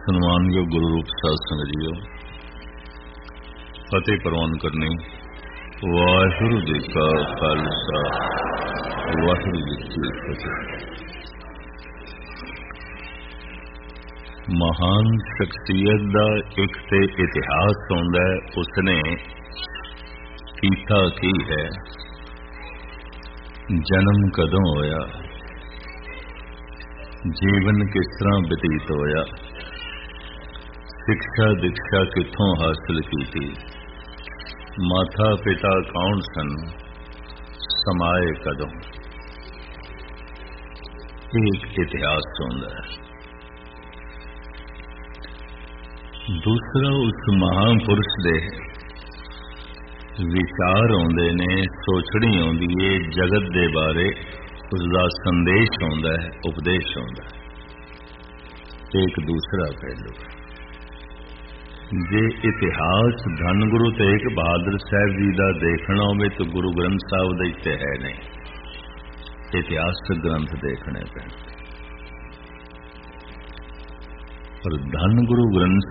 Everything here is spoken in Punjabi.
ਸਨਮਾਨਯੋਗ ਗੁਰੂ ਰੂਪ ਸਾਧ ਸੰਗਤ ਜੀਓ, ਫਤਿਹ ਪ੍ਰਵਾਨ ਕਰਨੀ। ਵਾਹਿਗੁਰੂ ਜੀ ਕਾ ਖਾਲਸਾ, ਵਾਹਿਗੁਰੂ ਜੀ ਕੀ ਫਤਿਹ। ਮਹਾਨ ਸ਼ਖਸੀਅਤ ਦਾ ਇੱਕ ਤੇ ਇਤਿਹਾਸ ਹੁੰਦਾ ਹੈ, ਉਸਨੇ ਕੀਤਾ ਕੀ ਹੈ, ਜਨਮ ਕਦੋਂ ਹੋਇਆ, ਜੀਵਨ ਕਿਸ ਤਰ੍ਹਾਂ ਬਤੀਤ ਹੋਇਆ, ਸਿੱਖਿਆ ਦੀਕਸ਼ਾ ਕਿੱਥੋਂ ਹਾਸਲ ਕੀਤੀ, ਮਾਤਾ ਪਿਤਾ ਕੌਣ ਸਨ, ਸਮਾਏ ਕਦੋਂ। ਇੱਕ ਇਤਿਹਾਸ ਹੁੰਦਾ ਹੈ। ਦੂਸਰਾ, ਉਸ ਮਹਾਂਪੁਰਸ਼ ਦੇ ਵਿਚਾਰ ਆਉਂਦੇ ਨੇ, ਸੋਚਣੀ ਆਉਂਦੀ ਹੈ ਜਗਤ ਦੇ ਬਾਰੇ, ਉਸਦਾ ਸੰਦੇਸ਼ ਆਉਂਦਾ ਹੈ, ਉਪਦੇਸ਼ ਆਉਂਦਾ ਹੈ। ਇੱਕ ਦੂਸਰਾ ਪਹਿਲੂ, ਜੇ ਇਤਿਹਾਸ ਧੰਨ ਗੁਰੂ ਤੇਗ ਬਹਾਦਰ ਸਾਹਿਬ ਜੀ ਦਾ ਦੇਖਣਾ ਹੋਵੇ ਤਾਂ ਗੁਰੂ ਗ੍ਰੰਥ ਸਾਹਿਬ ਦੇ ਇੱਥੇ ਹੈ ਨਹੀਂ, ਇਤਿਹਾਸਕ ਗ੍ਰੰਥ ਦੇਖਣੇ ਪੈਣ। ਪਰ ਧੰਨ ਗੁਰੂ ਗ੍ਰੰਥ